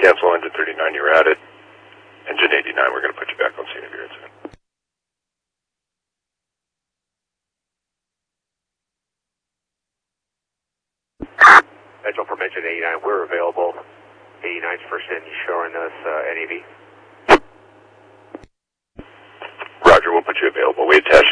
cancel engine 39, you're at it. Engine 89, we're going to put you back on scene of your incident. Metro from engine 89, we're available. 89's first in, showing us NAV. Roger, we'll put you available. We attach